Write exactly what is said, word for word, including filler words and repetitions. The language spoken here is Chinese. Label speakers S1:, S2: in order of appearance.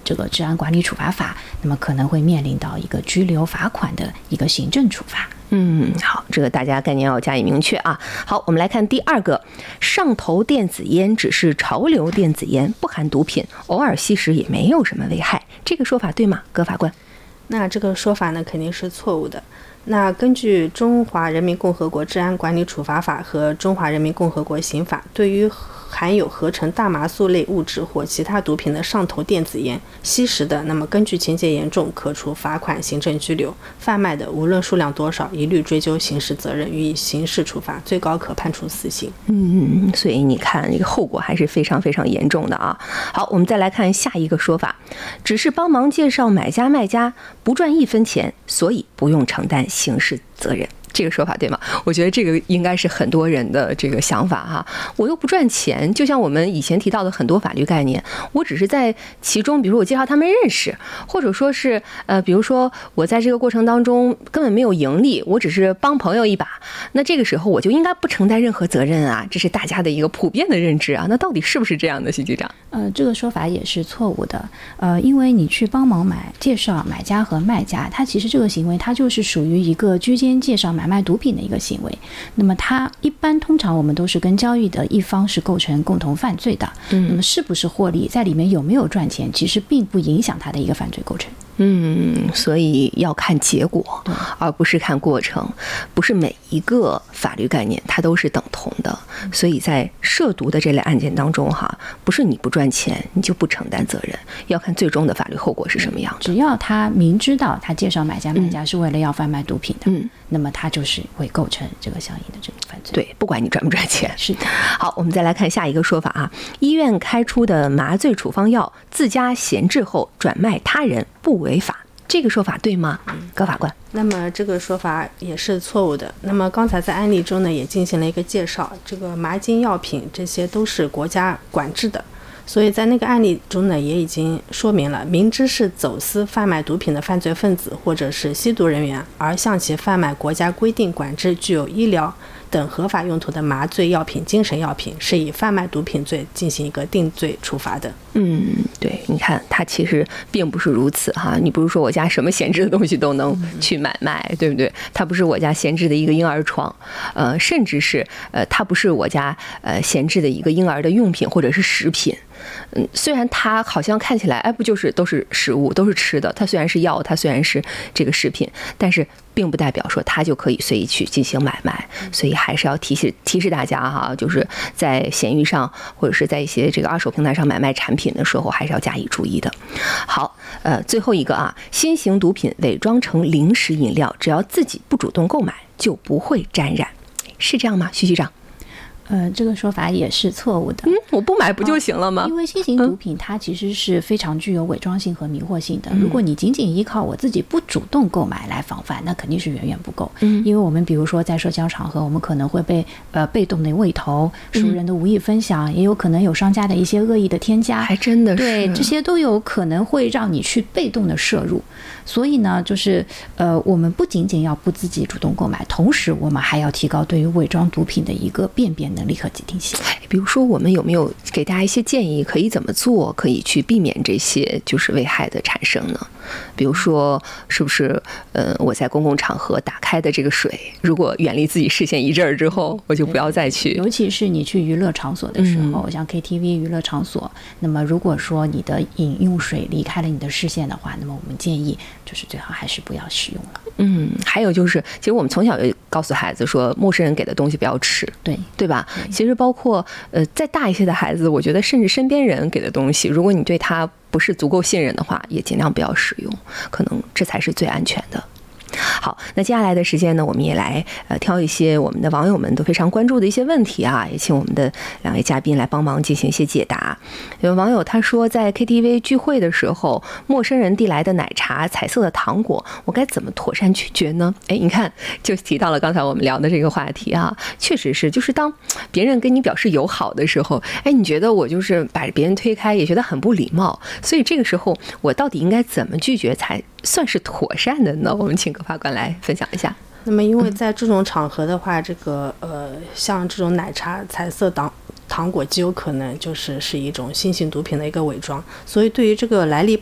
S1: 这个治安管理处罚法，那么可能会面临到一个拘留罚款的一个行政处罚。
S2: 嗯，好，这个大家概念要加以明确啊。好，我们来看第二个，上头电子烟只是潮流电子烟，不含毒品，偶尔吸食也没有什么危害，这个说法对吗？葛法官？
S3: 那这个说法呢肯定是错误的。那根据《中华人民共和国治安管理处罚法》和《中华人民共和国刑法》，对于含有合成大麻素类物质或其他毒品的上头电子烟吸食的，那么根据情节严重，可处罚款、行政拘留；贩卖的，无论数量多少，一律追究刑事责任，予以刑事处罚，最高可判处死刑。
S2: 嗯，所以你看，这个后果还是非常非常严重的啊。好，我们再来看下一个说法，只是帮忙介绍买家卖家，不赚一分钱，所以不用承担刑事责任。这个说法对吗？我觉得这个应该是很多人的这个想法哈。我又不赚钱，就像我们以前提到的很多法律概念，我只是在其中，比如我介绍他们认识，或者说是呃，比如说我在这个过程当中根本没有盈利，我只是帮朋友一把，那这个时候我就应该不承担任何责任啊，这是大家的一个普遍的认知啊。那到底是不是这样的，徐局长？
S1: 呃，这个说法也是错误的。呃，因为你去帮忙买介绍买家和卖家，他其实这个行为它就是属于一个居间介绍买卖毒品的一个行为。那么它一般通常我们都是跟交易的一方是构成共同犯罪的。嗯，那么是不是获利，在里面有没有赚钱，其实并不影响它的一个犯罪构成。
S2: 嗯，所以要看结果，而不是看过程。不是每一个法律概念它都是等同的，所以在涉毒的这类案件当中哈，不是你不赚钱你就不承担责任，要看最终的法律后果是什么样的。
S1: 只要他明知道他介绍买家卖家是为了要贩卖毒品的，嗯，那么他就是会构成这个相应的这个犯罪。
S2: 对，不管你赚不赚钱。
S1: 是的。
S2: 好，我们再来看下一个说法啊，医院开出的麻醉处方药自家闲置后转卖他人不违法，这个说法对吗？葛法官？
S3: 那么这个说法也是错误的。那么刚才在案例中呢也进行了一个介绍，这个麻精药品这些都是国家管制的，所以在那个案例中呢也已经说明了，明知是走私贩卖毒品的犯罪分子或者是吸毒人员，而向其贩卖国家规定管制具有医疗等合法用途的麻醉药品、精神药品，是以贩卖毒品罪进行一个定罪处罚的。
S2: 嗯，对，你看它其实并不是如此哈。你不是说我家什么闲置的东西都能去买卖，对不对？它不是我家闲置的一个婴儿床，呃，甚至是呃，它不是我家呃闲置的一个婴儿的用品或者是食品。嗯，虽然它好像看起来，哎，不就是都是食物，都是吃的。它虽然是药，它虽然是这个食品，但是并不代表说它就可以随意去进行买卖。所以还是要提示提示大家哈，就是在闲鱼上或者是在一些这个二手平台上买卖产品的时候，还是要加以注意的。好，呃，最后一个啊，新型毒品伪装成零食饮料，只要自己不主动购买，就不会沾染，是这样吗？徐局长？
S1: 呃，这个说法也是错误的。
S2: 嗯，我不买不就行了吗？
S1: 啊、因为新型毒品它其实是非常具有伪装性和迷惑性的。嗯、如果你仅仅依靠我自己不主动购买来防范，那肯定是远远不够。嗯，因为我们比如说在社交场合，我们可能会被呃被动的喂投，熟人的无意分享，嗯、也有可能有商家的一些恶意的添加，
S2: 还真的是
S1: 对，这些都有可能会让你去被动的摄入。所以呢，就是呃，我们不仅仅要不自己主动购买，同时我们还要提高对于伪装毒品的一个辨别能力和警惕性。
S2: 比如说，我们有没有给大家一些建议，可以怎么做，可以去避免这些就是危害的产生呢？比如说，是不是呃，我在公共场合打开的这个水，如果远离自己视线一阵儿之后，我就不要再去。
S1: 尤其是你去娱乐场所的时候，嗯、像 K T V 娱乐场所，那么如果说你的饮用水离开了你的视线的话，那么我们建议就是最好还是不要使用了。
S2: 嗯，还有就是，其实我们从小就告诉孩子说，陌生人给的东西不要吃，
S1: 对
S2: 对吧？对，其实包括呃再大一些的孩子，我觉得甚至身边人给的东西，如果你对他不是足够信任的话，也尽量不要使用，可能这才是最安全的。好，那接下来的时间呢，我们也来呃挑一些我们的网友们都非常关注的一些问题啊，也请我们的两位嘉宾来帮忙进行一些解答。有网友他说，在 K T V 聚会的时候，陌生人递来的奶茶、彩色的糖果，我该怎么妥善拒绝呢？哎，你看，就提到了刚才我们聊的这个话题啊，确实是，就是当别人跟你表示友好的时候，哎，你觉得我就是把别人推开，也觉得很不礼貌，所以这个时候我到底应该怎么拒绝才算是妥善的呢？我们请葛法官来分享一下。
S3: 那么因为在这种场合的话，这个呃像这种奶茶、彩色糖糖果极有可能就是是一种新型毒品的一个伪装，所以对于这个来历